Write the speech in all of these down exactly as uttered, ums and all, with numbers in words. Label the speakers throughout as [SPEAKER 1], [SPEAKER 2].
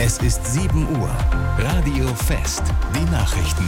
[SPEAKER 1] Es ist sieben Uhr. Radio Fest. Die Nachrichten.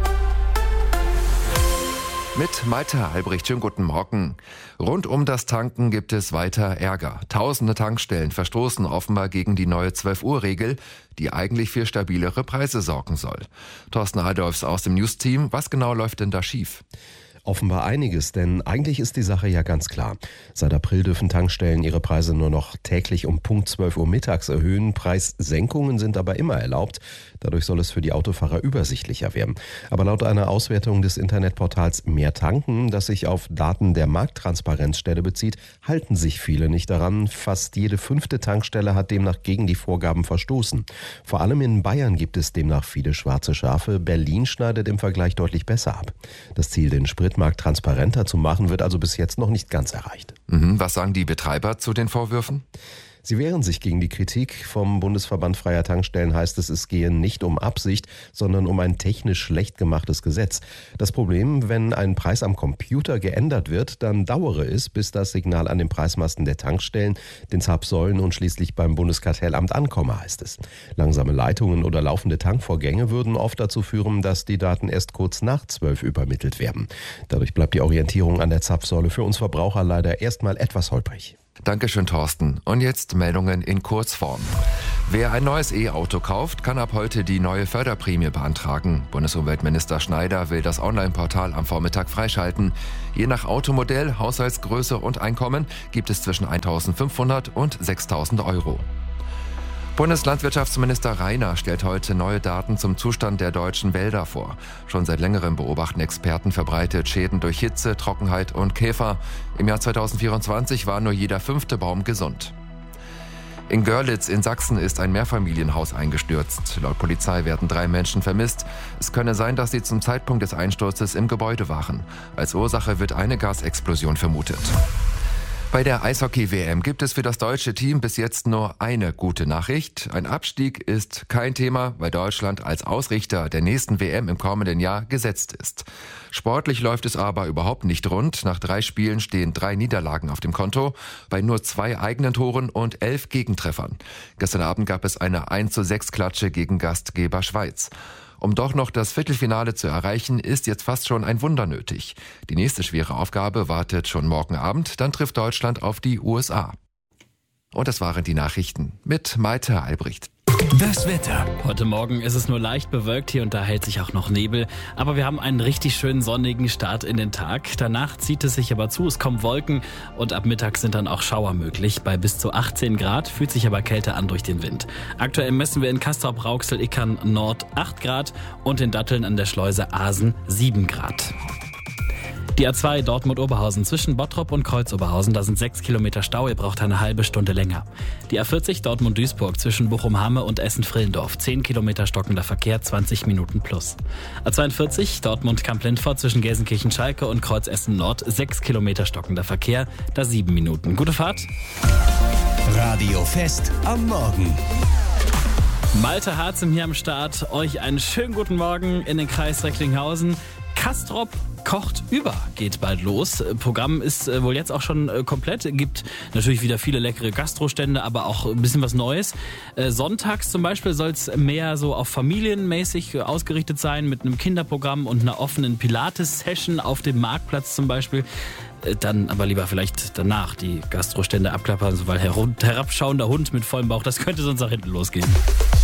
[SPEAKER 2] Mit Malte Albrecht, schönen guten Morgen. Rund um das Tanken gibt es weiter Ärger. Tausende Tankstellen verstoßen offenbar gegen die neue zwölf Uhr Regel, die eigentlich für stabilere Preise sorgen soll. Thorsten Adolfs aus dem News-Team, was genau läuft denn da schief?
[SPEAKER 3] Offenbar einiges, denn eigentlich ist die Sache ja ganz klar. Seit April dürfen Tankstellen ihre Preise nur noch täglich um Punkt zwölf Uhr mittags erhöhen. Preissenkungen sind aber immer erlaubt. Dadurch soll es für die Autofahrer übersichtlicher werden. Aber laut einer Auswertung des Internetportals Mehr Tanken, das sich auf Daten der Markttransparenzstelle bezieht, halten sich viele nicht daran. Fast jede fünfte Tankstelle hat demnach gegen die Vorgaben verstoßen. Vor allem in Bayern gibt es demnach viele schwarze Schafe. Berlin schneidet im Vergleich deutlich besser ab. Das Ziel, den Spritmarkt transparenter zu machen, wird also bis jetzt noch nicht ganz erreicht.
[SPEAKER 2] Mhm, was sagen die Betreiber zu den Vorwürfen?
[SPEAKER 3] Sie wehren sich gegen die Kritik. Vom Bundesverband Freier Tankstellen heißt es, es gehe nicht um Absicht, sondern um ein technisch schlecht gemachtes Gesetz. Das Problem, wenn ein Preis am Computer geändert wird, dann dauere es, bis das Signal an den Preismasten der Tankstellen, den Zapfsäulen und schließlich beim Bundeskartellamt ankomme, heißt es. Langsame Leitungen oder laufende Tankvorgänge würden oft dazu führen, dass die Daten erst kurz nach zwölf übermittelt werden. Dadurch bleibt die Orientierung an der Zapfsäule für uns Verbraucher leider erstmal etwas holprig.
[SPEAKER 2] Dankeschön, Thorsten. Und jetzt Meldungen in Kurzform. Wer ein neues E-Auto kauft, kann ab heute die neue Förderprämie beantragen. Bundesumweltminister Schneider will das Online-Portal am Vormittag freischalten. Je nach Automodell, Haushaltsgröße und Einkommen gibt es zwischen eintausendfünfhundert und sechstausend Euro. Bundeslandwirtschaftsminister Rainer stellt heute neue Daten zum Zustand der deutschen Wälder vor. Schon seit längerem beobachten Experten verbreitet Schäden durch Hitze, Trockenheit und Käfer. Im Jahr zweitausendvierundzwanzig war nur jeder fünfte Baum gesund. In Görlitz in Sachsen ist ein Mehrfamilienhaus eingestürzt. Laut Polizei werden drei Menschen vermisst. Es könne sein, dass sie zum Zeitpunkt des Einsturzes im Gebäude waren. Als Ursache wird eine Gasexplosion vermutet. Bei der Eishockey-W M gibt es für das deutsche Team bis jetzt nur eine gute Nachricht. Ein Abstieg ist kein Thema, weil Deutschland als Ausrichter der nächsten W M im kommenden Jahr gesetzt ist. Sportlich läuft es aber überhaupt nicht rund. Nach drei Spielen stehen drei Niederlagen auf dem Konto, bei nur zwei eigenen Toren und elf Gegentreffern. Gestern Abend gab es eine eins zu sechs Klatsche gegen Gastgeber Schweiz. Um doch noch das Viertelfinale zu erreichen, ist jetzt fast schon ein Wunder nötig. Die nächste schwere Aufgabe wartet schon morgen Abend, dann trifft Deutschland auf die U S A. Und das waren die Nachrichten mit Malte Albrecht.
[SPEAKER 1] Das Wetter.
[SPEAKER 4] Heute Morgen ist es nur leicht bewölkt, hier und da hält sich auch noch Nebel. Aber wir haben einen richtig schönen sonnigen Start in den Tag. Danach zieht es sich aber zu, es kommen Wolken und ab Mittag sind dann auch Schauer möglich. Bei bis zu achtzehn Grad, fühlt sich aber kälter an durch den Wind. Aktuell messen wir in Castrop-Rauxel-Ickern Nord acht Grad und in Datteln an der Schleuse Aasen sieben Grad. Die A zwei Dortmund-Oberhausen zwischen Bottrop und Kreuz-Oberhausen, da sind sechs Kilometer Stau, ihr braucht eine halbe Stunde länger. Die A vierzig Dortmund-Duisburg zwischen Bochum-Hamme und Essen-Frillendorf, zehn Kilometer stockender Verkehr, zwanzig Minuten plus. A zweiundvierzig Dortmund-Kamp-Lindfort zwischen Gelsenkirchen-Schalke und Kreuz-Essen-Nord, sechs Kilometer stockender Verkehr, da sieben Minuten. Gute Fahrt.
[SPEAKER 1] Radio Fest am Morgen.
[SPEAKER 4] Malte Harzem hier am Start. Euch einen schönen guten Morgen in den Kreis Recklinghausen. Castrop kocht über geht bald los. Programm ist wohl jetzt auch schon komplett. Gibt natürlich wieder viele leckere Gastrostände, aber auch ein bisschen was Neues. Sonntags zum Beispiel soll es mehr so auf familienmäßig ausgerichtet sein, mit einem Kinderprogramm und einer offenen Pilates-Session auf dem Marktplatz zum Beispiel. Dann aber lieber vielleicht danach die Gastrostände abklappern, so weil herabschauender Hund mit vollem Bauch, das könnte sonst nach hinten losgehen.